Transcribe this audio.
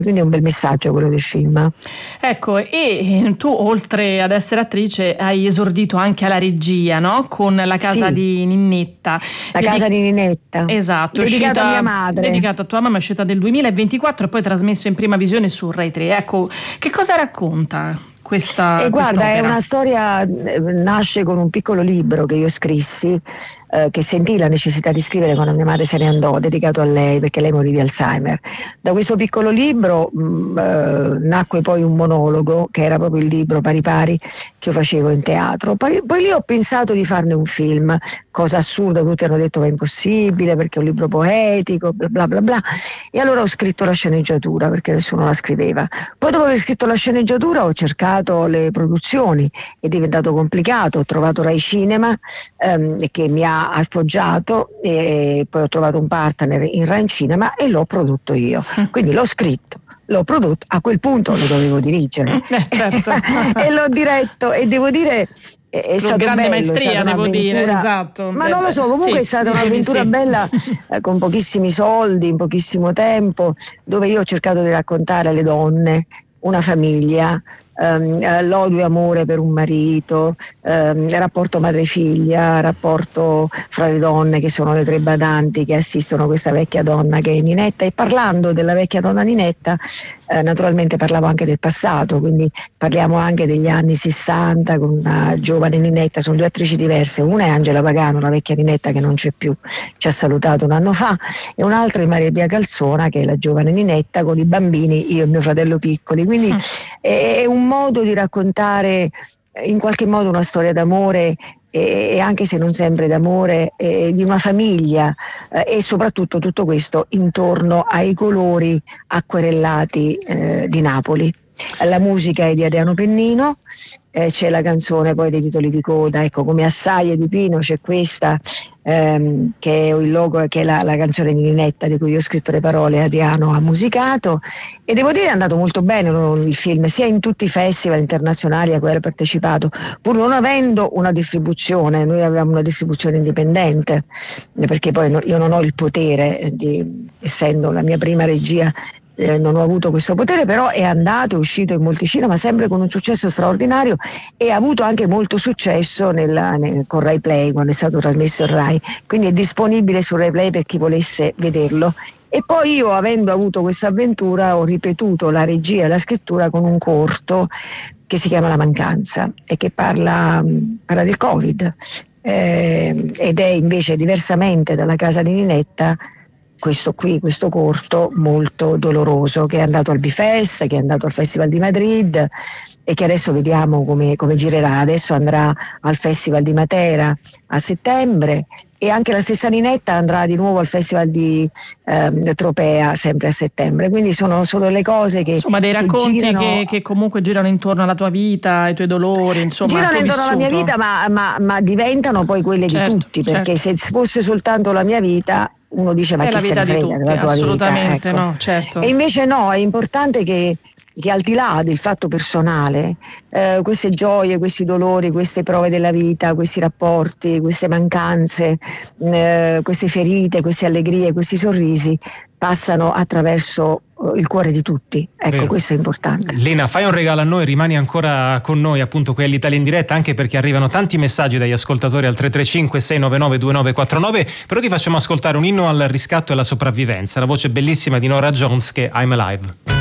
quindi è un bel messaggio quello del film. Ecco, e tu oltre ad essere attrice hai esordito anche alla regia, no? Con La casa Sì, di Ninnetta. La casa di Ninetta, Esatto, dedicata a mia madre. dedicata a tua mamma, è uscita del 2024 e poi trasmesso in prima visione su Rai 3. Ecco, che cosa racconta questa E guarda, è quest'opera? una storia, nasce con un piccolo libro che io scrissi, che sentii la necessità di scrivere quando mia madre se ne andò, dedicato a lei perché lei morì di Alzheimer. Da questo piccolo libro nacque poi un monologo, che era proprio il libro pari pari che io facevo in teatro. Poi lì ho pensato di farne un film, cosa assurda, tutti hanno detto che è impossibile perché è un libro poetico, bla bla bla bla. E allora ho scritto la sceneggiatura perché nessuno la scriveva. Poi dopo aver scritto la sceneggiatura ho cercato le produzioni, è diventato complicato, ho trovato Rai Cinema che mi ha appoggiato e poi ho trovato un partner in Rai Cinema e l'ho prodotto io, quindi l'ho scritto, l'ho prodotto, a quel punto lo dovevo dirigere Certo. e l'ho diretto e devo dire è Con stato grande bello, maestria, è stata devo dire, un'avventura, esatto. ma non lo so, comunque è stata un'avventura bella, con pochissimi soldi, in pochissimo tempo, dove io ho cercato di raccontare alle donne una famiglia, l'odio e amore per un marito, rapporto madre-figlia, rapporto fra le donne che sono le tre badanti che assistono questa vecchia donna che è Ninetta, e parlando della vecchia donna Ninetta naturalmente parlavo anche del passato, quindi parliamo anche degli anni 60 con una giovane Ninetta, sono due attrici diverse, una è Angela Pagano, la vecchia Ninetta che non c'è più, ci ha salutato un anno fa, e un'altra è Maria Pia Calzona che è la giovane Ninetta con i bambini, io e mio fratello piccoli, quindi è un modo di raccontare in qualche modo una storia d'amore, e anche se non sempre d'amore, di una famiglia, e soprattutto tutto questo intorno ai colori acquerellati di Napoli. La musica è di Adriano Pennino, c'è la canzone poi dei titoli di coda, ecco, come Assaie di Pino c'è questa che è il logo, che è la canzone di Ninetta di cui io ho scritto le parole, Adriano ha musicato, e devo dire è andato molto bene il film, sia in tutti i festival internazionali a cui ho partecipato, pur non avendo una distribuzione. Noi avevamo una distribuzione indipendente perché poi io non ho il potere essendo la mia prima regia, non ho avuto questo potere, però è andato, è uscito in molti cinema sempre con un successo straordinario, e ha avuto anche molto successo con Rai Play quando è stato trasmesso in Rai, quindi è disponibile su Rai Play per chi volesse vederlo. E poi io, avendo avuto questa avventura, ho ripetuto la regia e la scrittura con un corto che si chiama La mancanza e che parla del Covid, ed è invece, diversamente dalla casa di Ninetta, questo corto molto doloroso, che è andato al Bifest, che è andato al Festival di Madrid e che adesso vediamo come girerà. Adesso andrà al Festival di Matera a settembre, e anche la stessa Ninetta andrà di nuovo al Festival di Tropea sempre a settembre, quindi sono le cose che, insomma, dei racconti girano, che comunque girano intorno alla tua vita, ai tuoi dolori, insomma, girano al tuo intorno alla mia vissuto. vita, ma diventano poi quelle di Certo, tutti, perché certo. se fosse soltanto la mia vita uno dice ma È chi la se ne vita di frega tutti, della tua vita, assolutamente, ecco. no, certo. E invece no, è importante che al di là del fatto personale, queste gioie, questi dolori, queste prove della vita, questi rapporti, queste mancanze, queste ferite, queste allegrie, questi sorrisi passano attraverso il cuore di tutti, ecco. Vero. Questo è importante. Lena, fai un regalo a noi, rimani ancora con noi, appunto, qui all'Italia in diretta, anche perché arrivano tanti messaggi dagli ascoltatori al 335 699 2949, però ti facciamo ascoltare un inno al riscatto e alla sopravvivenza, la voce bellissima di Norah Jones, che è I'm Alive.